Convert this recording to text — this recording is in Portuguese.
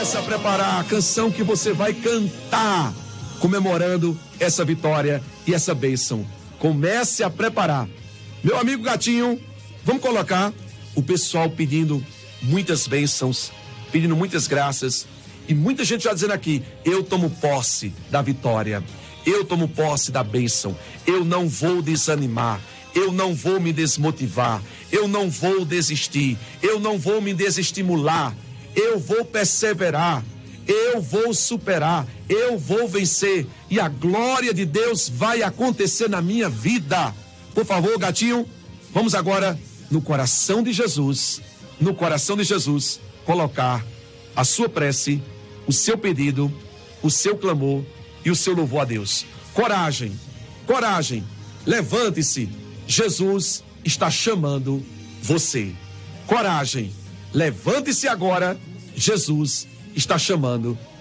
Começa a preparar a canção que você vai cantar, comemorando essa vitória e essa bênção. Comece a preparar. Meu amigo Gatinho, vamos colocar o pessoal pedindo muitas bênçãos, pedindo muitas graças. E muita gente já dizendo aqui, eu tomo posse da vitória, eu tomo posse da bênção, eu não vou desanimar, eu não vou me desmotivar, eu não vou desistir, eu não vou me desestimular, eu vou perseverar, eu vou superar, eu vou vencer e a glória de Deus vai acontecer na minha vida. Por favor, Gatinho, vamos agora no coração de Jesus, colocar a sua prece, o seu pedido, o seu clamor e o seu louvor a Deus. Coragem, coragem, levante-se, Jesus está chamando você. Coragem, levante-se agora, Jesus está chamando